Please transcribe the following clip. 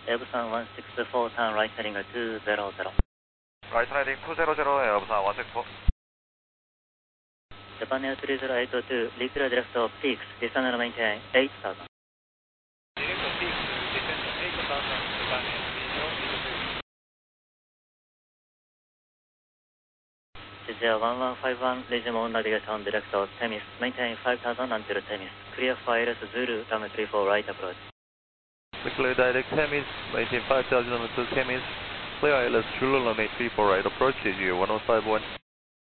Ebusan 164, turn right heading 200. Right heading 200, Ebusan 164. Japan Air 30802, declared left of peaks, descend and maintain 8000. Direct of peaks, descend 8000, Japan Air 30802. CGR 1151, resume on navigation direct of Temis, maintain 5000 until Temis. Clear for ILS Zulu, runway 34 right approach. Clear direct Temis, maintain 5000 to Temis. Clear ILS Zulu, runway 34 right approach, CGR 1151.